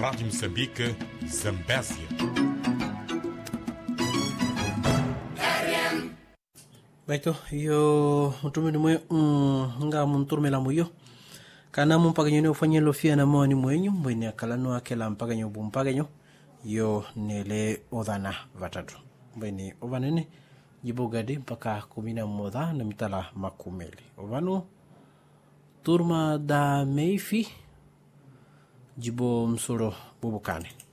Rádio Moçambique, Zambésia. Baito, yo mutumini mwe nga munturmela muyo. Kana mumpaganyo ne ufanye lofia na mwani mwenyu, mbweni akalano akela mpaganyo bumpaganyo, yo nele odhana vatatu. Mbweni ovanene, jibo gadi mpaka 11 na mitala makumeli. Ovano, turma da meifi, jibo msuro bubukane.